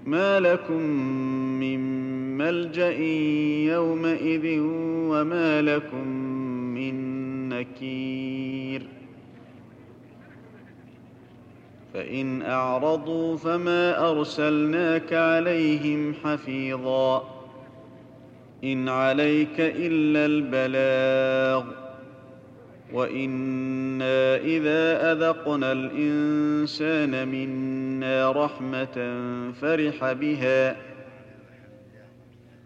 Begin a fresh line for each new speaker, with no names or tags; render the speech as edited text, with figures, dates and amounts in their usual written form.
ما لكم من ملجأ يومئذ وما لكم من نكير فإن أعرضوا فما أرسلناك عليهم حفيظا إن عليك إلا البلاغ وإنا إذا أذقنا الإنسان منا رحمة فرح بها